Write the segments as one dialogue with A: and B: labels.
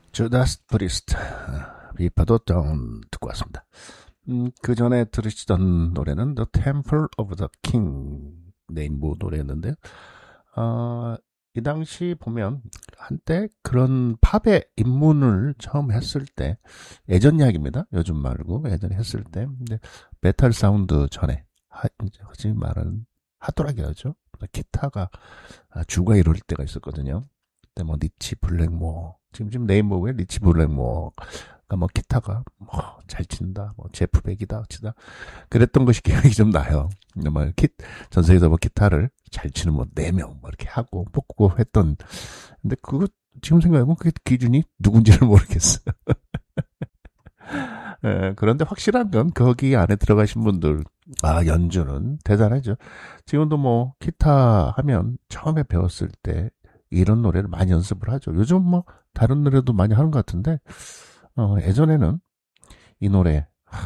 A: 주다스 프리스트 비파도 다운 듣고 왔습니다. 그 전에 들으시던 노래는 The Temple of the King 네임보 노래였는데요. 이 당시 보면 한때 그런 팝의 입문을 처음 했을 때, 예전 이야기입니다. 요즘 말고 예전에 했을 때, 근데 메탈 사운드 전에 흔히 말하는 하드락이라죠. 기타가 주가 이룰 때가 있었거든요. 그때 뭐 리치 블랙모어, 지금 네임버그의 리치 블랙모어가 뭐 기타가 뭐 잘 친다, 뭐 제프 백이다 치다 그랬던 것이 기억이 좀 나요. 정말 전 세계에서 뭐 기타를 잘 치는 뭐 4명 뭐 이렇게 하고 뽑고 했던. 근데 그거 지금 생각해보면 그게 기준이 누군지를 모르겠어요. 그런데 확실한 건 거기 안에 들어가신 분들 연주는 대단하죠. 지금도 뭐 기타 하면 처음에 배웠을 때 이런 노래를 많이 연습을 하죠. 요즘 뭐 다른 노래도 많이 하는 것 같은데 예전에는 이 노래를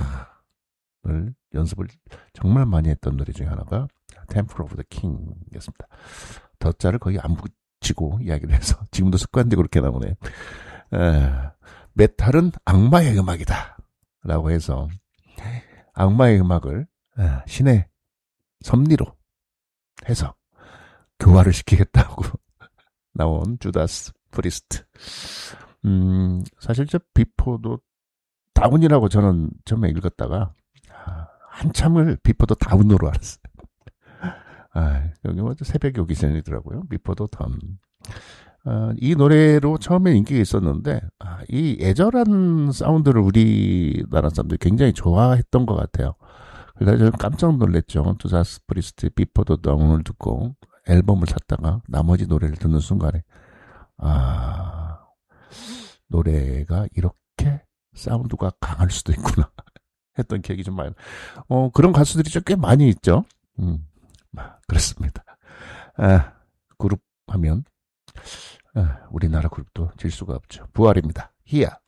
A: 연습을 정말 많이 했던 노래 중에 하나가 Temple of the King이었습니다. 덧자를 거의 안 붙이고 이야기를 해서 지금도 습관되고 그렇게 나오네요. 메탈은 악마의 음악이다 라고 해서 악마의 음악을 신의 섭리로 해서 교화를 시키겠다고 나온 주다스 프리스트. 사실 저 비포도 다운이라고 저는 처음에 읽었다가 한참을 비포도 다운으로 알았어요. 여기 뭐 새벽 오기 전이더라고요. 비포도 다운. 이 노래로 처음에 인기가 있었는데 이 애절한 사운드를 우리나라 사람들이 굉장히 좋아했던 것 같아요. 그래서 저는 깜짝 놀랐죠. 주다스 프리스트 비포도 다운을 듣고 앨범을 샀다가 나머지 노래를 듣는 순간에 노래가 이렇게 사운드가 강할 수도 있구나 했던 기억이 좀 많이. 그런 가수들이 좀 꽤 많이 있죠. 그렇습니다. 그룹 하면 우리나라 그룹도 질 수가 없죠. 부활입니다. 히야.